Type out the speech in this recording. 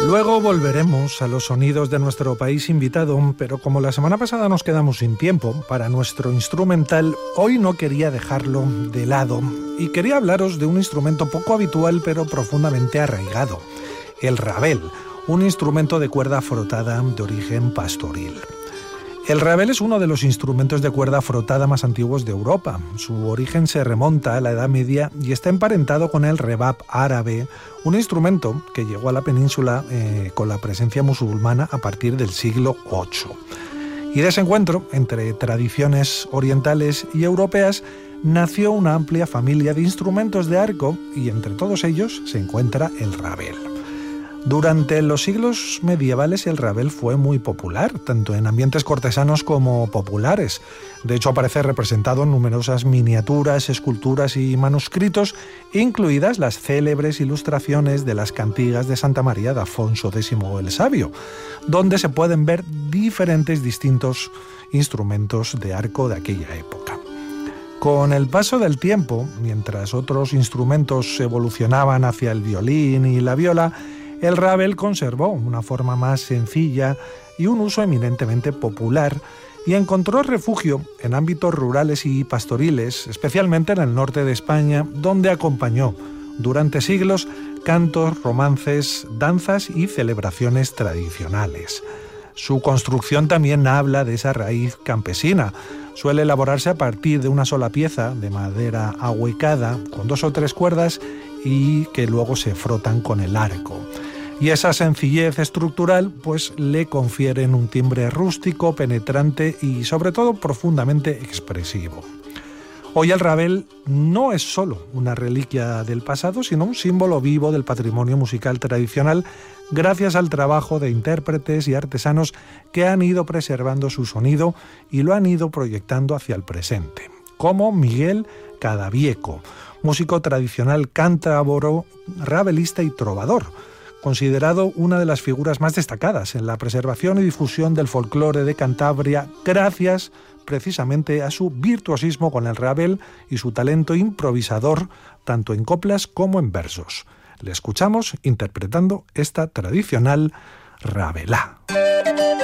Luego volveremos a los sonidos de nuestro país invitado, pero como la semana pasada nos quedamos sin tiempo para nuestro instrumental, hoy no quería dejarlo de lado y quería hablaros de un instrumento poco habitual pero profundamente arraigado, el rabel, un instrumento de cuerda frotada de origen pastoril. El rabel es uno de los instrumentos de cuerda frotada más antiguos de Europa. Su origen se remonta a la Edad Media y está emparentado con el rebab árabe, un instrumento que llegó a la península con la presencia musulmana a partir del siglo VIII. Y de ese encuentro entre tradiciones orientales y europeas nació una amplia familia de instrumentos de arco y entre todos ellos se encuentra el rabel. Durante los siglos medievales el rabel fue muy popular, tanto en ambientes cortesanos como populares. De hecho, aparece representado en numerosas miniaturas, esculturas y manuscritos, incluidas las célebres ilustraciones de las cantigas de Santa María de Afonso X el Sabio, donde se pueden ver distintos instrumentos de arco de aquella época. Con el paso del tiempo, mientras otros instrumentos evolucionaban hacia el violín y la viola, el rabel conservó una forma más sencilla y un uso eminentemente popular y encontró refugio en ámbitos rurales y pastoriles, especialmente en el norte de España, donde acompañó durante siglos cantos, romances, danzas y celebraciones tradicionales. Su construcción también habla de esa raíz campesina. Suele elaborarse a partir de una sola pieza de madera ahuecada con 2 o 3 cuerdas y que luego se frotan con el arco. Y esa sencillez estructural pues le confieren un timbre rústico, penetrante y sobre todo profundamente expresivo. Hoy el rabel no es solo una reliquia del pasado, sino un símbolo vivo del patrimonio musical tradicional, gracias al trabajo de intérpretes y artesanos que han ido preservando su sonido y lo han ido proyectando hacia el presente, como Miguel Cadavieco, músico tradicional cántabro, rabelista y trovador, considerado una de las figuras más destacadas en la preservación y difusión del folclore de Cantabria, gracias precisamente a su virtuosismo con el rabel y su talento improvisador, tanto en coplas como en versos. Le escuchamos interpretando esta tradicional rabelá.